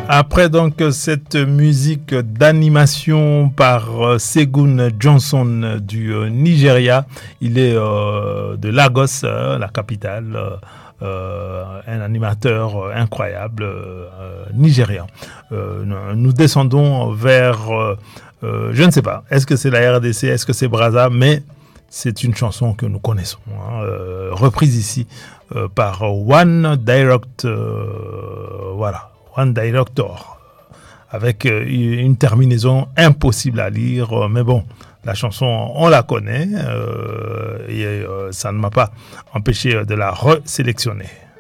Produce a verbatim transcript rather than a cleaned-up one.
Après donc cette musique d'animation par euh, Segun Johnson du euh, Nigeria, il est euh, de Lagos, euh, la capitale, euh, euh, un animateur euh, incroyable euh, nigérian. Euh, nous descendons vers, euh, euh, je ne sais pas, est-ce que c'est la R D C, est-ce que c'est Brazza, mais c'est une chanson que nous connaissons, hein, euh, reprise ici euh, par One Direct, euh, voilà. One Director, avec une terminaison impossible à lire, mais bon, la chanson, on la connaît, euh, et euh, ça ne m'a pas empêché de la resélectionner.